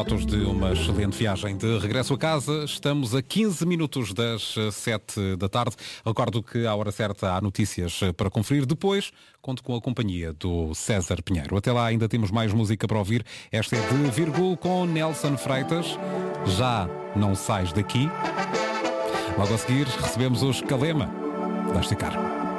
votos de uma excelente viagem de regresso a casa. Estamos a 15 minutos das 7 da tarde. Recordo que à hora certa há notícias para conferir. Depois conto com a companhia do César Pinheiro. Até lá ainda temos mais música para ouvir. Esta é de Virgul com Nelson Freitas. Já não sais daqui. Logo a seguir recebemos os Calema. Vais ficar.